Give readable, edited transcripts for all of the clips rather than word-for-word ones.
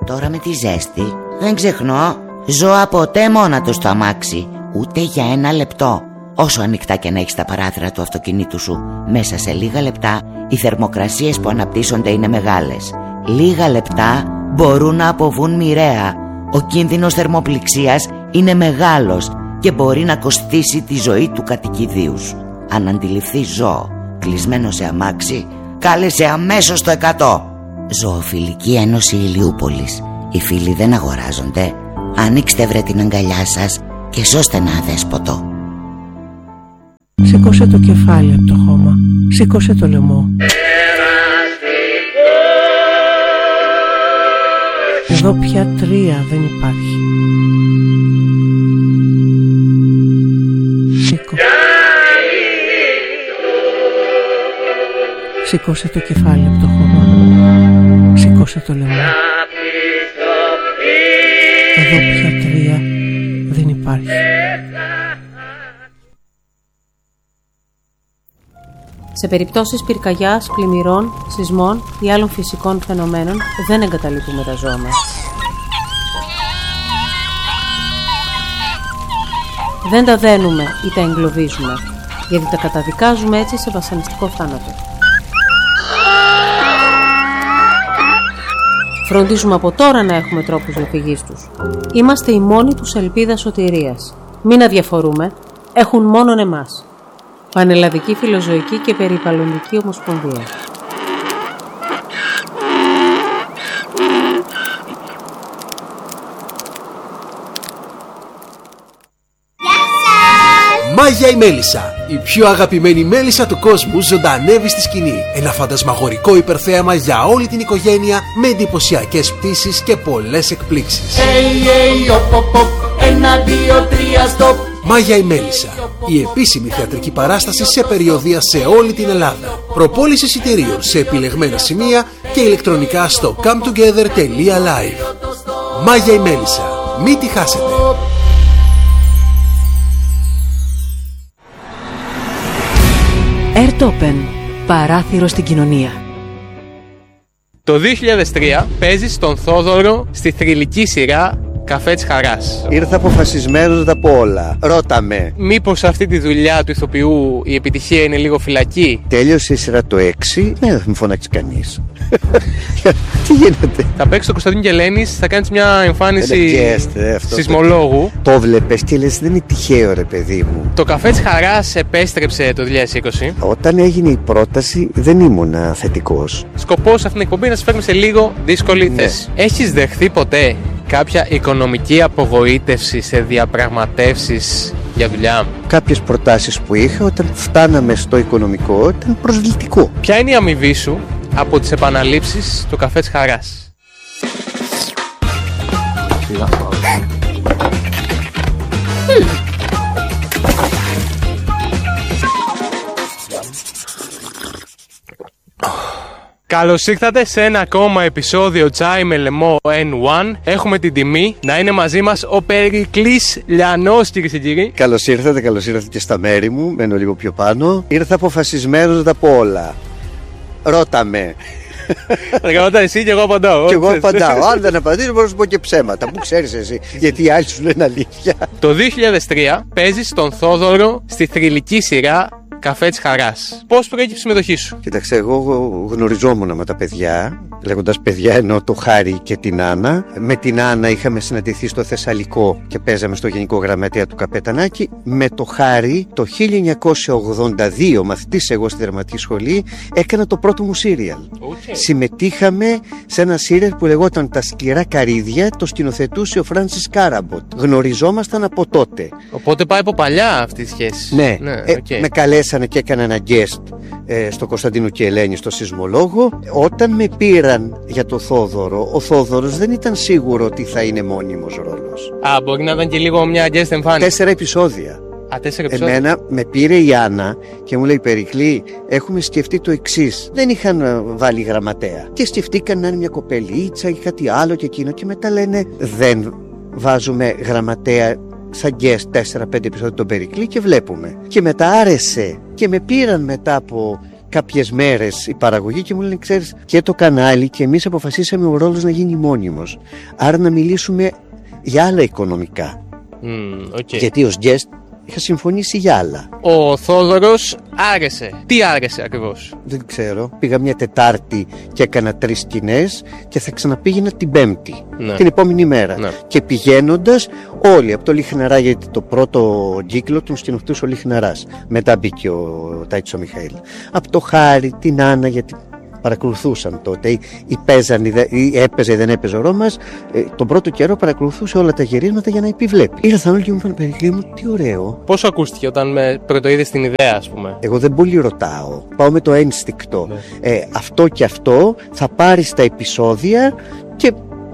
Τώρα με τη ζέστη δεν ξεχνώ, ζω ποτέ μόνα του στο αμάξι, ούτε για ένα λεπτό. Όσο ανοιχτά και να έχεις τα παράθυρα του αυτοκινήτου σου, μέσα σε λίγα λεπτά οι θερμοκρασίες που αναπτύσσονται είναι μεγάλες. Λίγα λεπτά μπορούν να αποβούν μοιραία. Ο κίνδυνος θερμοπληξίας είναι μεγάλος και μπορεί να κοστίσει τη ζωή του κατοικιδίου σου. Αν αντιληφθείς ζώο κλεισμένο σε αμάξι, κάλεσε αμέσως το 100. Ζωοφιλική Ένωση Ηλιούπολης. Οι φίλοι δεν αγοράζονται. Ανοίξτε βρε την αγκαλιά σας και σώστε ένα αδέσποτο. Σήκωσε το κεφάλι από το χώμα. Σήκωσε το λαιμό. Εδώ πια τρία δεν υπάρχει. Σήκωσε το κεφάλι από το χώμα. Σήκωσε το λαιμό. Εδώ πια τρία δεν υπάρχει. Σε περιπτώσεις πυρκαγιάς, πλημμυρών, σεισμών ή άλλων φυσικών φαινομένων δεν εγκαταλείπουμε τα ζώα μας. Δεν τα δένουμε ή τα εγκλωβίζουμε, γιατί τα καταδικάζουμε έτσι σε βασανιστικό θάνατο. Φροντίζουμε από τώρα να έχουμε τρόπους διαφυγής τους. Είμαστε η μόνη τους ελπίδα σωτηρίας. Μην αδιαφορούμε, έχουν μόνον εμάς. Πανελλαδική Φιλοζωική και Περιβαλλοντική Ομοσπονδία. Μάγια η Μέλισσα, η πιο αγαπημένη μέλισσα του κόσμου, ζωντανεύει στη σκηνή. Ένα φαντασμαγορικό υπερθέαμα για όλη την οικογένεια, με εντυπωσιακές πτήσεις και πολλές εκπλήξεις. Ένα, δύο, τρία, stop. Μάγια η Μέλισσα, η επίσημη θεατρική παράσταση σε περιοδεία σε όλη την Ελλάδα. Προπόληση εισιτηρίων σε επιλεγμένα σημεία και ηλεκτρονικά στο cometogether.live. Μάγια η Μέλισσα, μην τη χάσετε. Airtopen, παράθυρο στην κοινωνία. Το 2003 παίζει στον Θόδωρο στη θρυλική σειρά Καφέ της Χαράς. Ήρθα αποφασισμένος να τα πω όλα. Ρώτα με. Μήπως αυτή τη δουλειά του ηθοποιού η επιτυχία είναι λίγο φυλακή? Τέλειωσε η σειρά το 6. Ναι, δεν με φωνάξει κανείς. Τι γίνεται? Θα παίξει το Κωνσταντίνο και Ελένης, θα κάνεις μια εμφάνιση σεισμολόγου. Το βλέπεις και λες δεν είναι τυχαίο ρε παιδί μου. Το Καφέ της Χαράς επέστρεψε το 2020. Όταν έγινε η πρόταση δεν ήμουν θετικός. Σκοπός αυτήν την εκπομπή να σε φέρουμε σε λίγο δύσκολη θέση. Έχεις δεχθεί ποτέ κάποια οικονομική απογοήτευση σε διαπραγματεύσεις για δουλειά? Κάποιες προτάσεις που είχα όταν φτάναμε στο οικονομικό ήταν προσβλητικό. Ποια είναι η αμοιβή σου από τις επαναλήψεις του Καφέ της Χαράς? Καλώς ήρθατε σε ένα ακόμα επεισόδιο Τσάι με Λαιμό N1. Έχουμε την τιμή να είναι μαζί μας ο Περικλής Λιανός, κυρίες και κύριοι. Καλώς ήρθατε και στα μέρη μου. Μένω λίγο πιο πάνω. Ήρθα αποφασισμένος να τα πω όλα. Ρώτα με. Θα κάνω εσύ και εγώ απαντάω. Και εγώ απαντάω. Αν δεν απαντήσω, μπορώ να σου πω και ψέματα. Πού ξέρεις εσύ, γιατί οι άλλοι σου λένε αλήθεια. Το 2003 παίζει στον Θόδωρο στη θρυλική σειρά Καφέ της Χαράς. Πώς προέκυψε η συμμετοχή σου? Κοίταξε, εγώ γνωριζόμουν με τα παιδιά. Λέγοντας παιδιά εννοώ το Χάρη και την Άννα. Με την Άννα είχαμε συναντηθεί στο Θεσσαλικό και παίζαμε στο Γενικό Γραμματέα του Καπετανάκη. Με το Χάρη το 1982, μαθητής εγώ στη δραματική σχολή, έκανα το πρώτο μου σύριαλ. Συμμετείχαμε σε ένα σύριαλ που λεγόταν Τα Σκληρά Καρύδια, το σκηνοθετούσε ο Φράνσις Κάραμποτ. Γνωριζόμασταν από τότε. Οπότε πάει από παλιά αυτή η σχέση. Ναι, με καλέσανε και έκανα ένα guest στο Κωνσταντίνο και Ελένη στο σεισμολόγο. Όταν με πήραν για το Θόδωρο, ο Θόδωρος δεν ήταν σίγουρο ότι θα είναι μόνιμος ρόλος. Μπορεί να ήταν και λίγο μια guest εμφάνιση. 4 επεισόδια. 4 επεισόδια. Εμένα με πήρε η Άννα και μου λέει Περικλή, έχουμε σκεφτεί το εξής. Δεν είχαν βάλει γραμματέα και σκεφτήκαν να είναι μια κοπελίτσα ή κάτι άλλο και εκείνο, και μετά λένε δεν βάζουμε γραμματέα σαν guest 4-5 επεισόδια τον Περικλή και βλέπουμε. Και μετά άρεσε και με πήραν μετά από κάποιες μέρες η παραγωγή και μου λένε, ξέρεις, και το κανάλι και εμείς αποφασίσαμε ο ρόλος να γίνει μόνιμος. Άρα να μιλήσουμε για άλλα οικονομικά. Okay. Γιατί ως guest είχα συμφωνήσει για άλλα. Ο Θόδωρος άρεσε. Τι άρεσε ακριβώς? Δεν ξέρω. Πήγα μια Τετάρτη και έκανα 3 σκηνές και θα ξαναπήγαινα την Πέμπτη, την επόμενη μέρα. Ναι. Και πηγαίνοντας όλοι από το Λιχναρά, γιατί το πρώτο κύκλο τον σκηνοθετούσε ο Λιχναράς. Μετά μπήκε ο Τάιτσος ο Μιχαήλ. Από το Χάρη, την Άννα, γιατί παρακολουθούσαν τότε ή έπαιζε ή δεν έπαιζε ο Ρώμας, τον πρώτο καιρό παρακολουθούσε όλα τα γυρίσματα για να επιβλέπει. Ήρθαν όλοι και μου είπαν, Περικλή μου, τι ωραίο. Πώς ακούστηκε όταν με πρωτοείδες την ιδέα, ας πούμε? Εγώ δεν πολύ ρωτάω, πάω με το ένστικτο. Αυτό και αυτό θα πάρεις τα επεισόδια και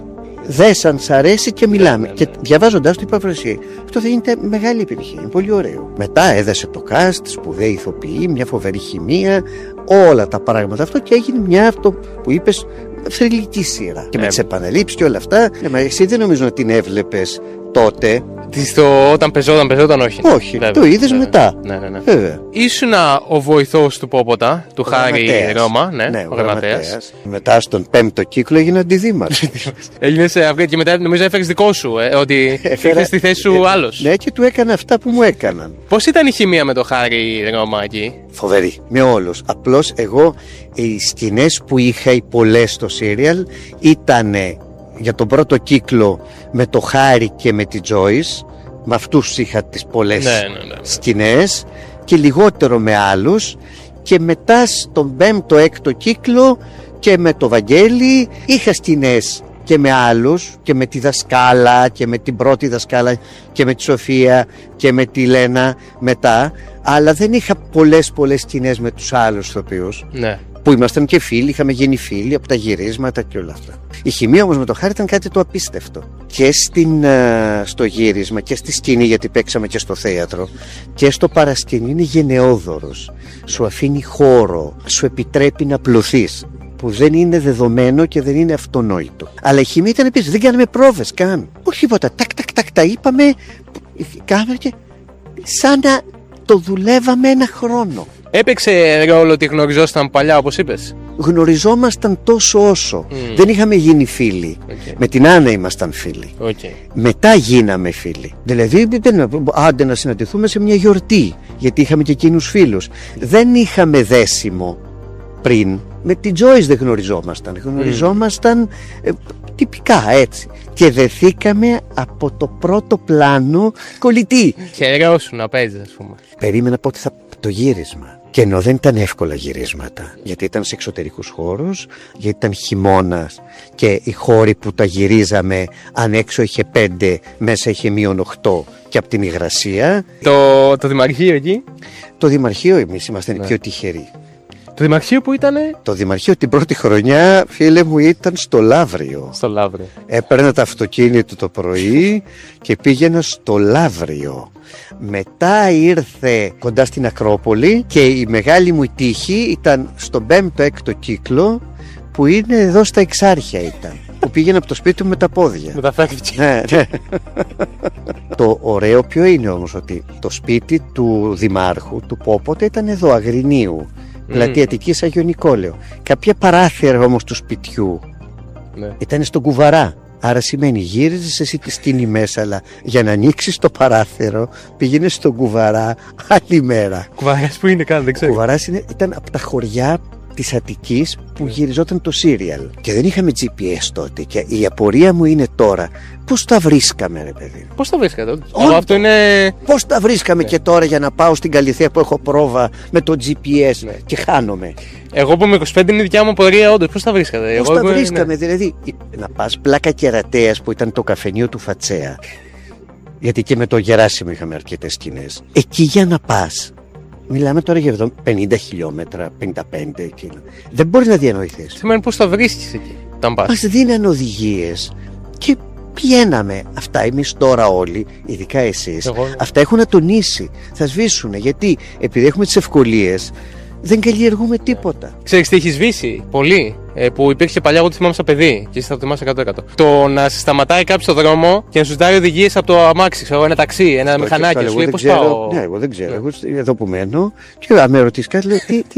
δες αν σ' αρέσει και μιλάμε. Και διαβάζοντας το είπα, αυτό θα γίνεται μεγάλη επιτυχία. Είναι πολύ ωραίο. Μετά έδεσε το cast, σπουδαίοι ηθοποιοί, μια φοβερή χημεία, όλα τα πράγματα αυτό και έγινε μια, αυτό που είπες, θρυλική σειρά. Και με τις επαναλήψεις και όλα αυτά. Μα εσύ δεν νομίζω να την έβλεπες τότε. Όταν πεζόταν, όχι. Όχι, βέβαια, το είδες μετά. Ναι. Ήσουνα ο βοηθός του Πόποτα, του Χάρη Ρώμα, ο γραμματέας. Μετά στον 5ο κύκλο έγινε αντιδήμαρχος. Έγινες και μετά νομίζω έφερες δικό σου, ότι είχες στη θέση σου άλλος. Ναι, και του έκανα αυτά που μου έκαναν. Πώς ήταν η χημεία με το Χάρη Ρώμα εκεί? Φοβερή, με όλους. Απλώς εγώ οι σκηνές που είχα, οι πολλές στο σύριαλ, ήταν για τον πρώτο κύκλο με το Χάρη και με τη Joyce. Με αυτούς είχα τις πολλές σκηνές και λιγότερο με άλλους. Και μετά στον 5ο-6ο κύκλο και με το Βαγγέλη είχα σκηνές και με άλλους, και με τη δασκάλα και με την πρώτη δασκάλα και με τη Σοφία και με τη Λένα μετά. Αλλά δεν είχα πολλές σκηνές με τους άλλους ηθοποιούς. Ναι. Που ήμασταν και φίλοι, είχαμε γίνει φίλοι από τα γυρίσματα και όλα αυτά. Η χημεία όμως με το Χάρη ήταν κάτι το απίστευτο. Και στο γύρισμα και στη σκηνή, γιατί παίξαμε και στο θέατρο, και στο παρασκηνή είναι γενναιόδωρος. Σου αφήνει χώρο, σου επιτρέπει να πλωθείς, που δεν είναι δεδομένο και δεν είναι αυτονόητο. Αλλά η χημεία ήταν επίσης, δεν κάναμε πρόβες καν. Όχι τίποτα, τάκ, τα είπαμε, κάναμε και σαν να το δουλεύαμε ένα χρόνο. Έπαιξε ρόλο ότι γνωριζόσταν παλιά, όπως είπες? Γνωριζόμασταν τόσο όσο. Δεν είχαμε γίνει φίλοι. Με την Άννα ήμασταν φίλοι. Μετά γίναμε φίλοι. Δηλαδή, άντε να συναντηθούμε σε μια γιορτή, γιατί είχαμε και εκείνους φίλους. Δεν είχαμε δέσιμο πριν. Με την Joyce δεν γνωριζόμασταν. Γνωριζόμασταν τυπικά έτσι. Και δεθήκαμε από το πρώτο πλάνο κολλητή. Χαιρόσου να παίζεις, ας πούμε. Περίμενα πότε θα το γύρισμα. Και ενώ δεν ήταν εύκολα γυρίσματα, γιατί ήταν σε εξωτερικούς χώρους, γιατί ήταν χειμώνας και οι χώροι που τα γυρίζαμε, αν έξω είχε 5, μέσα είχε -8 και από την υγρασία. Το δημαρχείο εκεί? Το δημαρχείο εμείς ήμασταν πιο τυχεροί. Το δημαρχείο που ήτανε? Το δημαρχείο την πρώτη χρονιά, φίλε μου, ήταν στο Λαύριο. Στο Λαύριο. Έπαιρνα το αυτοκίνητο το πρωί και πήγαινα στο Λαύριο. Μετά ήρθε κοντά στην Ακρόπολη και η μεγάλη μου τύχη ήταν στον 5ο-6ο κύκλο, που είναι εδώ στα Εξάρχεια ήταν. Που πήγαινα από το σπίτι μου με τα πόδια. Μεταφέρθηκε. Ναι. Το ωραίο ποιο είναι όμως, ότι το σπίτι του δημάρχου, του Πόποτα, ήταν εδώ, Αγρινίου. Πλατεία Αττικής, Αγιο Νικόλαιο. Κάποια παράθυρα όμως του σπιτιού ήταν στον Κουβαρά. Άρα σημαίνει γύριζες εσύ τη σκηνή μέσα, αλλά για να ανοίξεις το παράθυρο πήγαινες στον Κουβαρά άλλη μέρα. Κουβαράς που είναι καν, δεν ξέρω. Κουβαράς ήταν από τα χωριά της Αττικής που γυριζόταν το σύριαλ. Και δεν είχαμε GPS τότε. Και η απορία μου είναι τώρα, πώς τα βρίσκαμε, ρε παιδί? Πώς τα βρίσκατε? Αυτό είναι... Πώς τα βρίσκαμε και τώρα για να πάω στην Καλυθέα που έχω πρόβα με το GPS και χάνομαι? Εγώ που είμαι 25 είναι η δικιά μου απορία, όντως. Πώς τα βρίσκατε? Πώς τα βρίσκαμε, δηλαδή να πας Πλάκα Κερατέας που ήταν το καφενείο του Φατσέα, γιατί και με το Γεράσιμο είχαμε αρκετές σκηνές. Εκεί για να πας, μιλάμε τώρα για 50 χιλιόμετρα, 55 κιλό. Δεν μπορεί να διανοηθείς. Σημαίνει πώς τα βρίσκεις εκεί, όταν πας. Μας δίναν οδηγίες και πηγαίναμε. Αυτά εμείς τώρα όλοι, ειδικά εσείς, αυτά έχουν ατονίσει. Θα σβήσουνε, γιατί επειδή έχουμε τις ευκολίες, δεν καλλιεργούμε τίποτα. Ξέρεις τι έχει σβήσει πολύ, που υπήρχε παλιά, εγώ τη θυμάμαι σαν παιδί και εσύ θα το θυμάσαι 100%. Το να σε σταματάει κάποιος στο δρόμο και να σου ζητάει οδηγίες από το αμάξι, ξέρω, ένα ταξί, ένα μηχανάκι. Σου λέει πώς πάω. Ναι, εγώ δεν ξέρω. Εγώ εδώ που μένω, και αν με ρωτήσει κάτι, λέω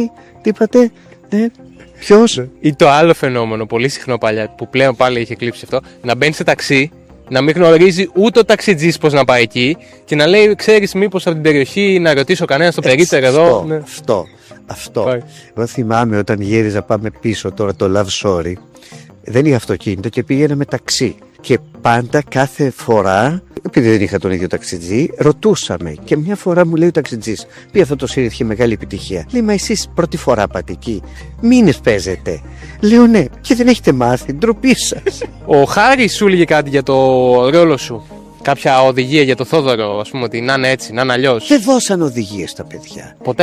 Τι είπατε? Ναι. Ποιος? Ή το άλλο φαινόμενο, πολύ συχνό παλιά, που πλέον πάλι είχε κλείψει αυτό, να μπαίνει σε ταξί, να μην γνωρίζει ούτε ο ταξιτζής πώς να πάει εκεί και να λέει, ξέρεις, μήπως από την περιοχή να ρωτήσω κανένα στο περίπτερο εδώ. Ναι. Αυτό. Εγώ θυμάμαι όταν γύριζα, πάμε πίσω τώρα, το Love Story, δεν είχα αυτοκίνητο και πήγαινα με ταξί. Και πάντα κάθε φορά, επειδή δεν είχα τον ίδιο ταξιτζή, ρωτούσαμε. Και μια φορά μου λέει ο ταξιτζής, πει αυτό το σύρι είχε μεγάλη επιτυχία. Λέει, μα εσείς πρώτη φορά πάτε εκεί, μήνες παίζετε. Λέω, ναι, και δεν έχετε μάθει, ντροπή σας. Ο Χάρης σου έλεγε κάτι για το ρόλο σου. Κάποια οδηγία για το Θόδωρο, ας πούμε, ότι να είναι έτσι, να είναι αλλιώς. Δεν δώσαν οδηγίες στα παιδιά. Ποτέ.